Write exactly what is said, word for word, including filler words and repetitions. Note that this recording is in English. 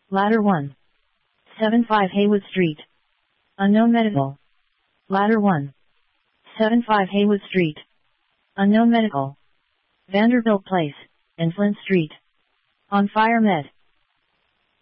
Ladder one. seven five Haywood Street. Unknown medical. Ladder one. seven five Haywood Street. Unknown medical. Vanderbilt Place, and Flint Street. On fire med.